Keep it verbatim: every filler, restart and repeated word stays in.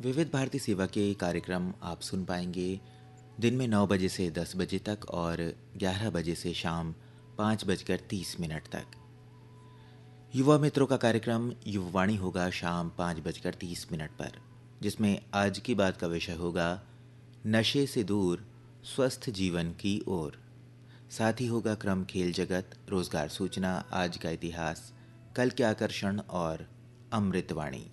विविध भारती सेवा के कार्यक्रम आप सुन पाएंगे दिन में नौ बजे से दस बजे तक और ग्यारह बजे से शाम पाँच बजकर तीस मिनट तक। युवा मित्रों का कार्यक्रम युववाणी होगा शाम पाँच बजकर तीस मिनट पर, जिसमें आज की बात का विषय होगा नशे से दूर स्वस्थ जीवन की ओर। साथ ही होगा क्रम खेल जगत, रोजगार सूचना, आज का इतिहास, कल के आकर्षण और अमृतवाणी।